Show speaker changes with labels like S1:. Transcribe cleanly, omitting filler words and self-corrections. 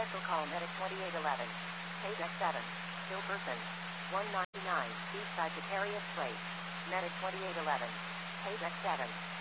S1: Special call Medic 2811. Page X7. Still person. 199. East side Vicarious Place. Medic 2811. Page X7.